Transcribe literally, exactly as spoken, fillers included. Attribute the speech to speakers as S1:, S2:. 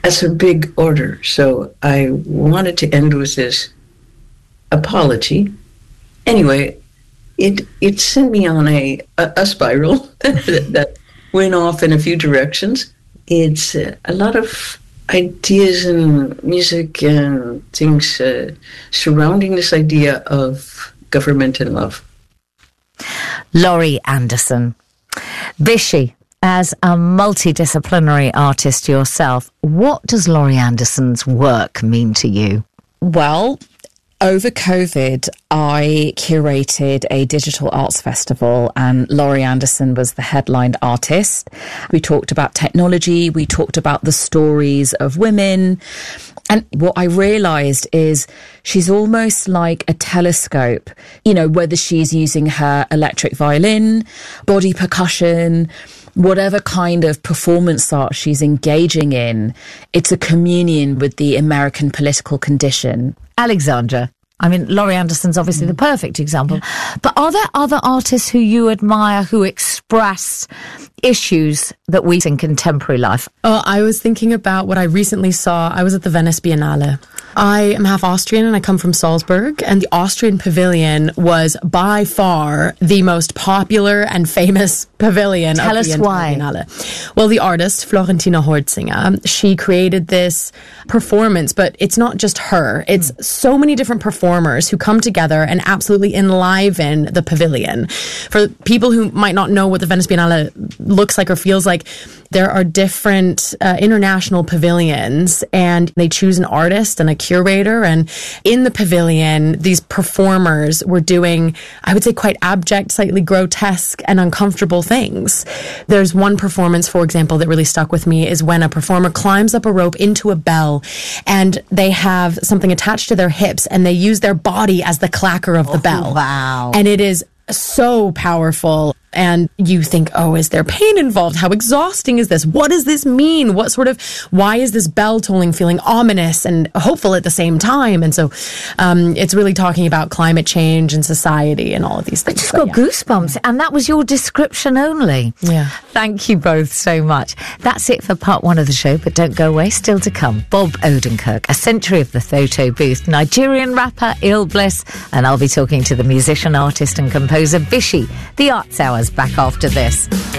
S1: That's a big order. So I wanted to end with this apology. Anyway, it it sent me on a, a, a spiral that went off in a few directions. It's uh, a lot of ideas and music and things uh, surrounding this idea of government and love.
S2: Laurie Anderson. Vishy, as a multidisciplinary artist yourself, what does Laurie Anderson's work mean to you?
S3: Well, over COVID, I curated a digital arts festival and Laurie Anderson was the headline artist. We talked about technology, we talked about the stories of women. And what I realised is she's almost like a telescope, you know, whether she's using her electric violin, body percussion, whatever kind of performance art she's engaging in, it's a communion with the American political condition.
S2: Alexandra, I mean, Laurie Anderson's obviously the perfect example, yeah. But are there other artists who you admire who express issues that we see in contemporary life?
S4: Oh, I was thinking about what I recently saw. I was at the Venice Biennale. I am half Austrian and I come from Salzburg, and the Austrian pavilion was by far the most popular and famous pavilion
S2: Tell
S4: of the
S2: us why.
S4: Biennale. Well, the artist, Florentina Holzinger, she created this performance, but it's not just her. It's mm. so many different performers who come together and absolutely enliven the pavilion. For people who might not know what the Venice Biennale looks like or feels like, there are different uh, international pavilions, and they choose an artist and a curator, and in the pavilion these performers were doing, I would say, quite abject, slightly grotesque and uncomfortable things. There's one performance, for example, that really stuck with me, is when a performer climbs up a rope into a bell and they have something attached to their hips and they use their body as the clacker of the
S2: oh,
S4: bell.
S2: Wow.
S4: And it is so powerful. And you think, oh, is there pain involved? How exhausting is this? What does this mean? What sort of, why is this bell tolling feeling ominous and hopeful at the same time? And so um, it's really talking about climate change and society and all of these things.
S2: I just got yeah. goosebumps. And that was your description only.
S4: Yeah.
S2: Thank you both so much. That's it for part one of the show, but don't go away. Still to come, Bob Odenkirk, A Century of the Thoto Booth, Nigerian rapper Ill Bliss, and I'll be talking to the musician, artist and composer Vishy. The Arts Hour's back after this.